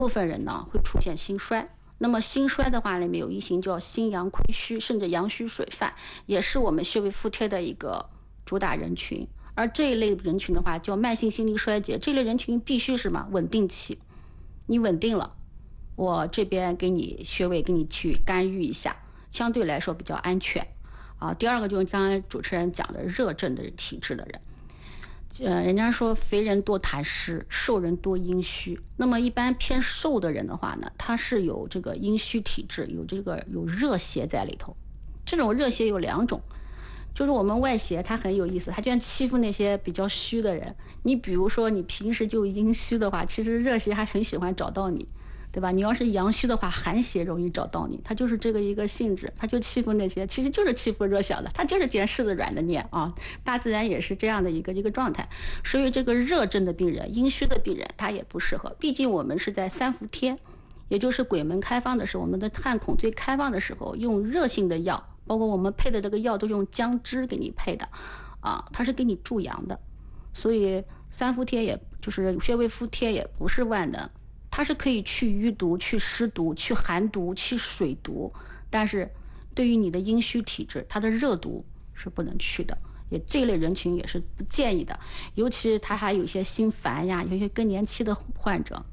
部分人呢会出现心衰。那么心衰的话，里面有一型叫心阳亏虚，甚至阳虚水泛，也是我们穴位敷贴的一个主打人群。而这一类人群的话，叫慢性心力衰竭。这类人群必须是什么？稳定期，你稳定了，我这边给你穴位给你去干预一下，相对来说比较安全。第二个就是刚才主持人讲的热症的体质的人。人家说肥人多痰湿，瘦人多阴虚。那么一般偏瘦的人的话呢，他是有这个阴虚体质，有热邪在里头。这种热邪有两种，就是我们外邪它很有意思，它居然欺负那些比较虚的人。你比如说你平时就阴虚的话，其实热邪还很喜欢找到你，对吧？你要是阳虚的话，寒邪容易找到你，它就是这个一个性质，它就欺负那些，其实就是欺负弱小的，它就是捡柿子软的捏啊。大自然也是这样的一个状态，所以这个热症的病人、阴虚的病人，他也不适合。毕竟我们是在三伏天，也就是鬼门开放的时候，我们的汗孔最开放的时候，用热性的药，包括我们配的这个药都是用姜汁给你配的，它是给你助阳的。所以三伏贴也就是穴位敷贴也不是万能。它是可以去淤毒、去湿毒、去寒毒、去水毒，但是对于你的阴虚体质，它的热毒是不能去的，也这一类人群也是不建议的。尤其他还有一些心烦呀，有一些更年期的患者，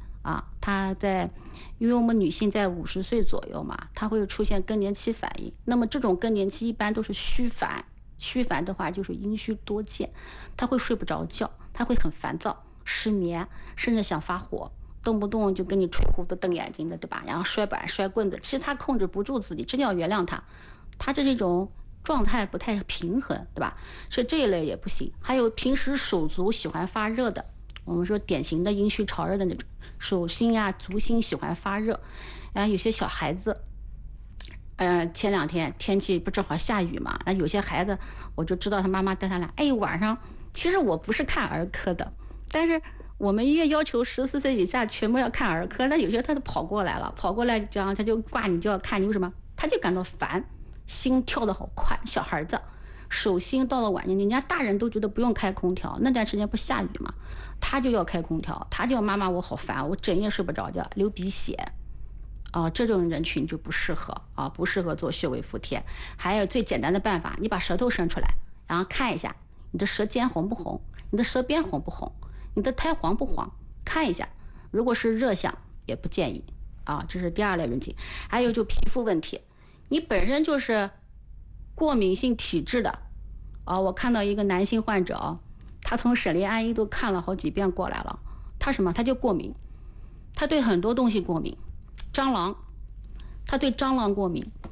因为我们女性在50岁左右嘛，她会出现更年期反应。那么这种更年期一般都是虚烦，虚烦的话就是阴虚多见，她会睡不着觉，她会很烦躁、失眠，甚至想发火。动不动就跟你吹胡子瞪眼睛的，对吧？然后摔板摔棍子，其实他控制不住自己，真的要原谅他。他这是一种状态不太平衡，对吧？所以这一类也不行。还有平时手足喜欢发热的，我们说典型的阴虚潮热的那种，手心啊、足心喜欢发热。然后有些小孩子，前2天天气不正好下雨嘛，那有些孩子我就知道他妈妈带他来，晚上其实我不是看儿科的，但是我们医院要求14岁以下全部要看儿科，那有些他就跑过来了，这样他就挂你就要看，你为什么？他就感到烦，心跳得好快，小孩子手心到了晚上，人家大人都觉得不用开空调，那段时间不下雨嘛，他就要开空调，他就要妈妈我好烦，我整夜睡不着觉，流鼻血。这种人群就不适合不适合做穴位敷贴。还有最简单的办法，你把舌头伸出来，然后看一下你的舌尖红不红，你的舌边红不红，你的苔黄不黄，看一下。如果是热象也不建议这是第2类人群。还有就皮肤问题，你本身就是过敏性体质的我看到一个男性患者他从省立安医都看了好几遍过来了，他就过敏，他对很多东西过敏，蟑螂，他对蟑螂过敏，